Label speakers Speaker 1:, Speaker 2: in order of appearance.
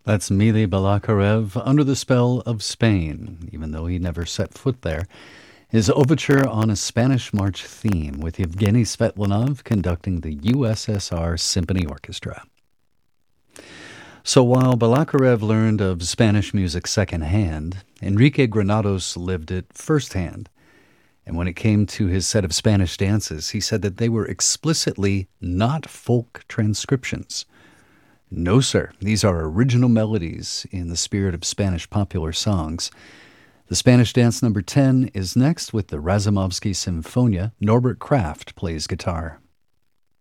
Speaker 1: That's Mili Balakarev, Under the Spell of Spain, even though he never set foot there. His overture on a Spanish march theme with Yevgeny Svetlanov conducting the USSR Symphony Orchestra. So while Balakarev learned of Spanish music secondhand, Enrique Granados lived it firsthand. And when it came to his set of Spanish dances, he said that they were explicitly not folk transcriptions. No, sir, these are original melodies in the spirit of Spanish popular songs. The Spanish dance number 10 is next with the Razumovsky Sinfonia. Norbert Kraft plays guitar.